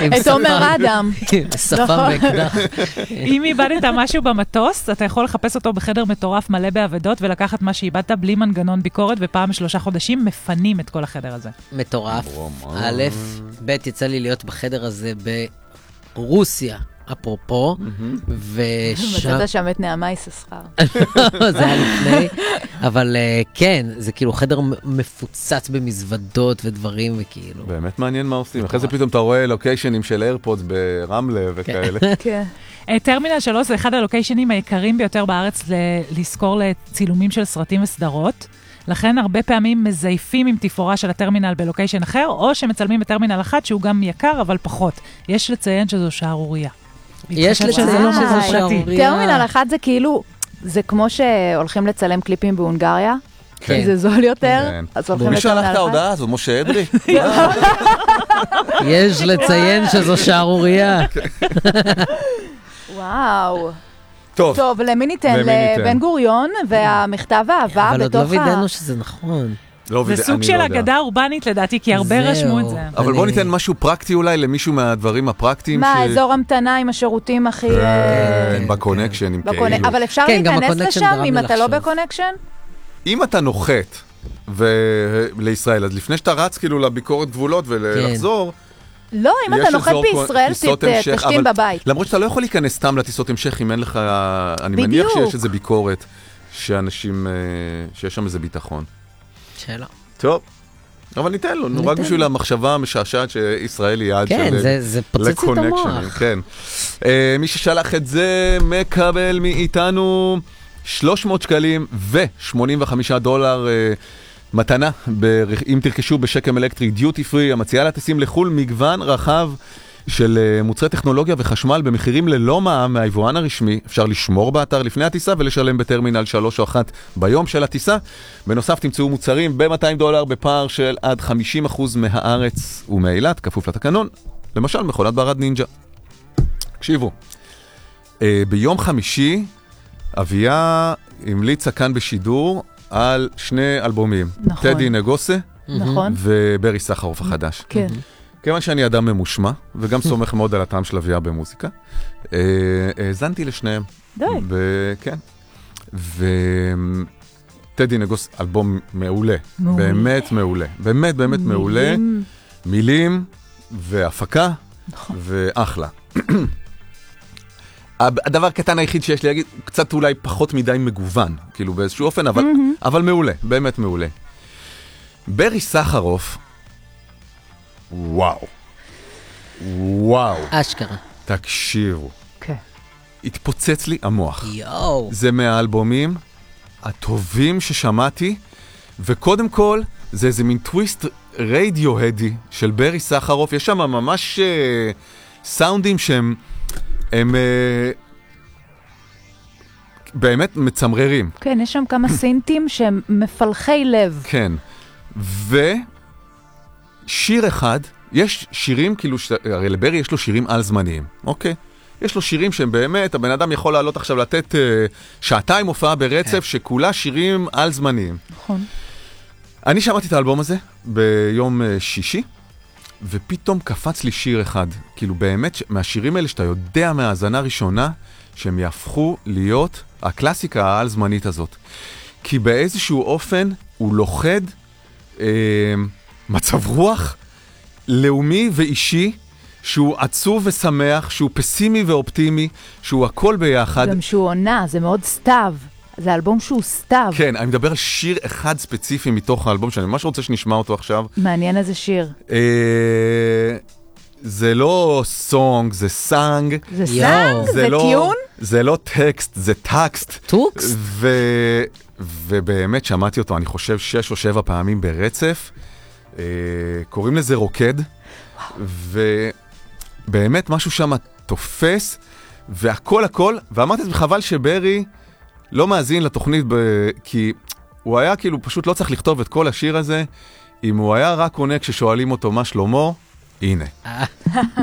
את עומר אדם. שפם ואקדח. אם איבדת משהו במטוס, אתה יכול לחפש אותו בחדר מטורף מלא בעבדות, ולקחת מה שאיבדת בלי מנגנון ביקורת, ופעם 3 חודשים מפנים את כל החדר הזה. מטורף. א', ב', יצא לי להיות בחדר הזה ברוסיה, אפרופו, מצאת שם את נעמה יששכר. זה היה לפני, אבל כן, זה כאילו חדר מפוצץ במזוודות ודברים וכאילו. באמת מעניין מה עושים. אחרי זה פתאום אתה רואה לוקיישנים של איירפודס ברמלה וכאלה. כן. טרמינל 3 זה אחד הלוקיישנים היקרים ביותר בארץ לזכור לצילומים של סרטים וסדרות. לכן הרבה פעמים מזייפים עם תפאורה של הטרמינל בלוקיישן אחר, או שמצלמים בטרמינל אחד שהוא גם יקר אבל פחות. יש לציין שזו שערוריה. יש לציין שזו שערוריה. טרמינל אחד זה כאילו, זה כמו שהולכים לצלם קליפים בהונגריה, כן. כי זה זול יותר, אז הולכים ומי לטרמינל שלח את אחד. ההודעה הזו? משה אדרי? יש לציין שזו שערוריה. וואו. טוב. טוב, למי ניתן? לבן גוריון והמכתב האהבה אבל עוד לא בתוך וידאנו שזה נכון. זה סוג של אגדה אורבנית לדעתי, כי הרבה רשמו את זה. אבל בוא ניתן משהו פרקטי אולי למישהו מהדברים הפרקטיים. מה, אזור המתנה עם השירותים הכי... בקונקשן, עם כאילו. אבל אפשר להיכנס לשם אם אתה לא בקונקשן? אם אתה נוחת לישראל, אז לפני שאתה רץ כאילו לביקורת גבולות ולחזור, לא, אם אתה נוחת בישראל, תשתין בבית. למרות שאתה לא יכול להיכנס סתם לטיסות המשך, אם אין לך, אני מניח שיש איזה ביקורת, שאנשים, שיש שם איזה ביטחון. שאלה. טוב, אבל ניתן לו, רק בשביל המחשבה המשעשעת שישראל היא יעד של... כן, זה פוצץ את המוח. כן. מי ששלח את זה מקבל מאיתנו 300 שקלים ו$85 מתנה, אם תרכשו בשקם אלקטרי דיוטי פרי, המציעה לטסים לחול מגוון רחב של מוצרי טכנולוגיה וחשמל במחירים ללא מע"מ מהיבואן הרשמי. אפשר לשמור באתר לפני הטיסה ולשלם בטרמינל 3 או 1 ביום של הטיסה. בנוסף תמצאו מוצרים $200 בפער של עד 50% מהארץ ומאילת, כפוף לתקנון. למשל, מכונת ברד נינג'ה. תקשיבו, ביום חמישי אביה המליצה כאן בשידור על 2 אלבומים. נכון. טדי נגוסה נכון. וברי סחרוף החדש. כן. כיוון שאני אדם ממושמע, וגם סומך מאוד על הטעם של אביה במוזיקה, האזנתי לשניהם. די. כן. וטדי נגוס, אלבום מעולה. באמת מעולה. באמת באמת מעולה. מילים והפקה. נכון. ואחלה. הדבר הקטן היחיד שיש לי להגיד, קצת אולי פחות מדי מגוון, כאילו באיזשהו אופן, אבל מעולה, באמת מעולה. ברי סחרוף, וואו. וואו. אשכרה. תקשיבו. כן. התפוצץ לי המוח. יואו. זה מהאלבומים הטובים ששמעתי, וקודם כל, זה איזה מין טוויסט רדיו-הדי של ברי סחרוף. יש שם ממש סאונדים שהם באמת מצמררים. כן, יש שם כמה סינטים שהם מפלחי לב. כן. ושיר אחד, יש שירים כאילו, הרי לברי יש לו שירים על זמניים, אוקיי? יש לו שירים שהם באמת, הבן אדם יכול לעלות עכשיו לתת 2 הופעה ברצף, שכולה שירים על זמניים. נכון. אני שמעתי את האלבום הזה ביום שישי, ופתאום קפץ לי שיר אחד. כאילו באמת, מהשירים האלה שאתה יודע מהאזנה ראשונה, שהם יהפכו להיות הקלאסיקה העל זמנית הזאת. כי באיזשהו אופן הוא לוחד מצב רוח לאומי ואישי, שהוא עצוב ושמח, שהוא פסימי ואופטימי, שהוא הכל ביחד. גם שהוא עונה, זה מאוד סתיו. זה אלבום שהוא סתיו. כן, אני מדבר על שיר אחד ספציפי מתוך האלבום, שאני ממש רוצה שנשמע אותו עכשיו. מעניין איזה שיר. זה לא סונג, זה סאנג. זה סאנג? זה טיון? זה לא טקסט, זה טקסט. טוקסט? ובאמת שמעתי אותו, אני חושב 6 או 7 פעמים ברצף. קוראים לזה רוקד. ובאמת משהו שם תופס, והכל, ואמרתי את זה, חבל שברי לא מאזין לתוכנית, כי הוא היה כאילו פשוט לא צריך לכתוב את כל השיר הזה, אם הוא היה רק עונה כששואלים אותו מה שלמה, הנה.